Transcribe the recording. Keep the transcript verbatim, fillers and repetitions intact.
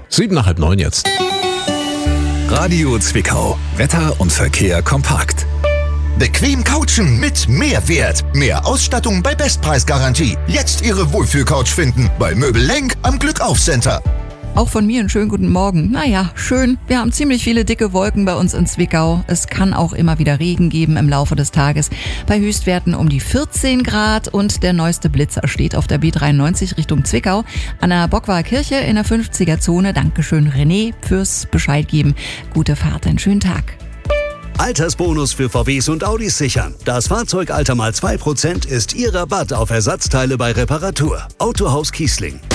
Sieben nach halb neun jetzt. Radio Zwickau. Wetter und Verkehr kompakt. Bequem couchen mit Mehrwert. Mehr Ausstattung bei Bestpreisgarantie. Jetzt Ihre Wohlfühlcouch finden bei Möbel Lenk am Glückauf-Center. Auch von mir einen schönen guten Morgen. Naja, schön. Wir haben ziemlich viele dicke Wolken bei uns in Zwickau. Es kann auch immer wieder Regen geben im Laufe des Tages. Bei Höchstwerten um die vierzehn Grad und der neueste Blitzer steht auf der B dreiundneunzig Richtung Zwickau an der Bockwar Kirche in der fünfziger Zone. Dankeschön René fürs Bescheid geben. Gute Fahrt, einen schönen Tag. Altersbonus für V Ws und Audis sichern. Das Fahrzeugalter mal zwei Prozent ist Ihr Rabatt auf Ersatzteile bei Reparatur. Autohaus Kiesling.